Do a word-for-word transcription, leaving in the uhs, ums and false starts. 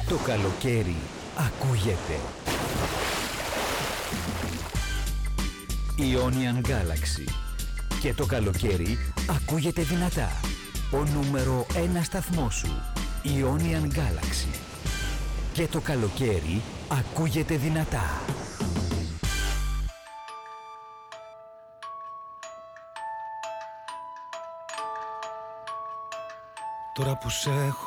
Το καλοκαίρι ακούγεται. Ionian Galaxy. Και το καλοκαίρι ακούγεται δυνατά. Ο νούμερο ένα σταθμός σου. Ionian Galaxy. Και το καλοκαίρι ακούγεται δυνατά. Τώρα που σε έχω